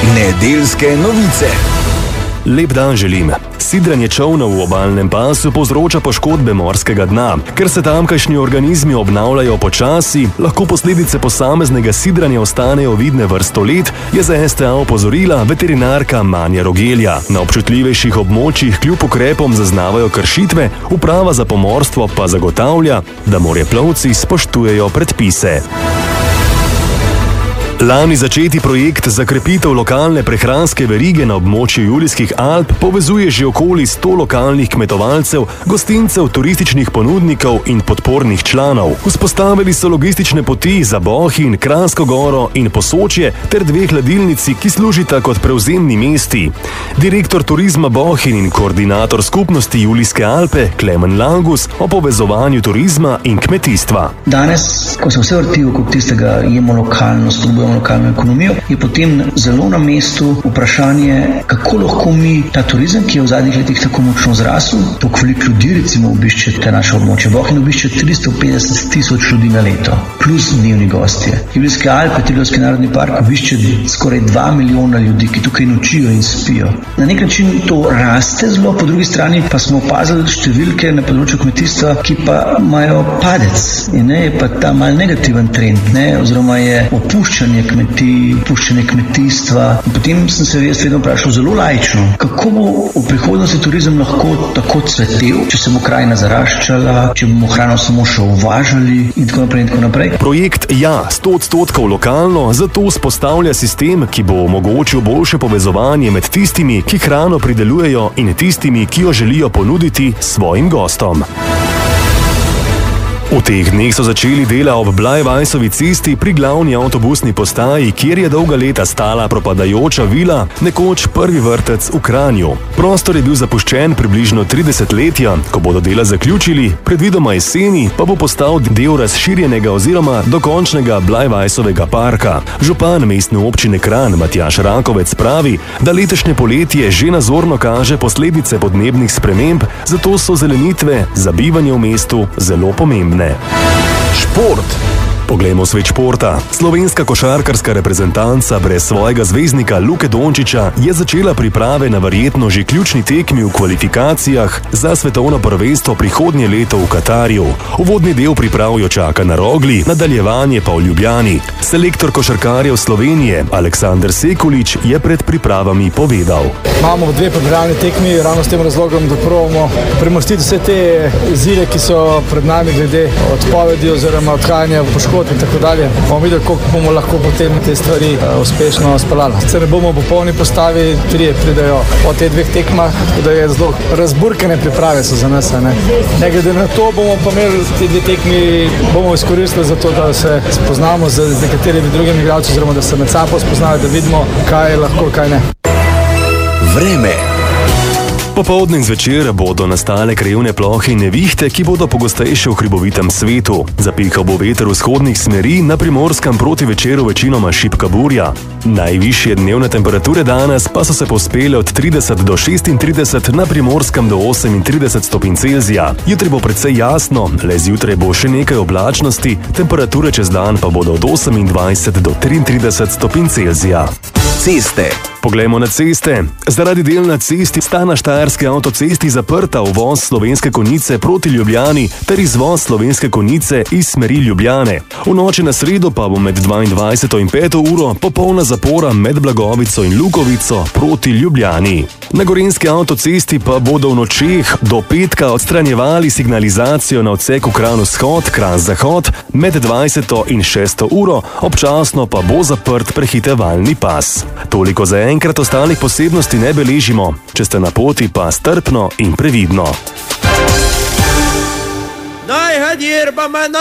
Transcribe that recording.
Nedeljske novice. Lep dan želim. Sidranje čolnov v obalnem pasu povzroča poškodbe morskega dna. Ker se tamkajšnji organizmi obnavljajo počasi, lahko posledice posameznega sidranja ostanejo vidne vrsto let, je za STA opozorila veterinarka Manja Rogelja. Na občutljivejših območjih kljub ukrepom zaznavajo kršitve, uprava za pomorstvo pa zagotavlja, da moreplovci spoštujejo predpise. Lani začeti projekt za krepitev lokalne prehranske verige na območju Julijskih Alp povezuje že okoli 100 lokalnih kmetovalcev, gostincev, turističnih ponudnikov in podpornih članov. Vzpostavili so logistične poti za Bohinj, Kranjsko Goro in Posočje ter 2 hladilnici, ki služita kot prevzemni mesti. Direktor turizma Bohinj in koordinator skupnosti Julijske Alpe Klemen Langus o povezovanju turizma in kmetijstva. Danes, ko se vse vrti okrog tistega jemo lokalno, spodbujamo lokalno ekonomijo, je potem zelo na mestu vprašanje, kako lahko mi ta turizem, ki je v zadnjih letih tako močno zrasel, koliko ljudi recimo obišče te naše območje. Bohinj obišče 350 tisoč ljudi na leto, plus dnevni gostje. Julijske Alpe, Triglavski narodni park obišče skoraj 2 milijona ljudi, ki tukaj nočijo in spijo. Na nek način to raste zelo, po drugi strani pa smo opazili številke na področju kmetijstva, ki pa imajo padec. In je pa ta mal negativen trend, oziroma je opuščanje kmetij, opuščanje kmetijstva. In potem sem se jaz vedno vprašal zelo laično, kako bo v prihodnosti turizem lahko tako cvetel, če se bo krajina zaraščala, če bomo hrano samo še uvažali in tako naprej in tako naprej. Projekt 100% lokalno zato vzpostavlja sistem, ki bo omogočil boljše povezovanje med tistimi, ki hrano pridelujejo, in tistimi, ki jo želijo ponuditi svojim gostom. V teh dneh so začeli dela ob Blajvajsovi cesti pri glavni avtobusni postaji, kjer je dolga leta stala propadajoča vila, nekoč prvi vrtec v Kranju. Prostor je bil zapuščen približno 30-letja, ko bodo dela zaključili, predvidoma jeseni pa bo postal del razširjenega oziroma dokončnega Blajvajsovega parka. Župan mestne občine Kranj Matjaž Rakovec pravi, da letošnje poletje že nazorno kaže posledice podnebnih sprememb, zato so zelenitve za bivanje v mestu zelo pomembne. Šport. Poglejmo svet športa. Slovenska košarkarska reprezentanca brez svojega zvezdnika Luke Dončića je začela priprave na verjetno že ključni tekmi v kvalifikacijah za svetovno prvenstvo prihodnje leto v Katarju. Uvodni del priprav jo čaka na Rogli, nadaljevanje pa v Ljubljani. Selektor košarkarjev Slovenije Aleksander Sekulič je pred pripravami povedal. Imamo 2 pripravljene tekmi, ravno s tem razlogom, da probamo premostiti vse te izzive, ki so pred nami glede odpovedi oziroma odhajanja v poškodb in tako dalje. Bomo videli, kako bomo lahko potem te stvari uspešno speljali. Sicer ne bomo v popolni postavi, 3 pridejo po teh 2 tekmah, tako da je zelo razburkane priprave so za nas. Ne glede na to bomo pa imeli te 2 tekmi, bomo izkoristili za to, da se spoznamo z nekaterimi drugimi igralci, oziroma da se med sabo spoznajo, da vidimo, kaj je lahko, kaj ne. Vreme. Popoldne in zvečer bodo nastale krajevne plohe in nevihte, ki bodo pogostejše v hribovitem svetu. Zapihal bo veter vzhodnih smeri, na Primorskem proti večeru večinoma šibka burja. Najvišje dnevne temperature danes pa so se povzpele od 30 do 36, na Primorskem do 38 stopinj Celzija. Jutri bo precej jasno, le zjutraj bo še nekaj oblačnosti, temperature čez dan pa bodo od 28 do 33 stopinj Celzija. Ceste. Poglejmo na ceste. Zaradi del na cesti sta na Štajerski avtocesti zaprta uvoz Slovenske Konjice proti Ljubljani ter izvoz Slovenske Konjice iz smeri Ljubljane. V noči na sredo pa bo med 22 in 5 uro popolna zapora med Blagovico in Lukovico proti Ljubljani. Na Gorenjski avtocesti pa bodo v nočeh do petka odstranjevali signalizacijo na odseku Kranj-Vzhod, Kranj-Zahod med 20 in 6 uro, občasno pa bo zaprt prehitevalni pas. Toliko za enkrat, ostalih posebnosti ne beležimo. Če ste na poti, pa strpno in previdno.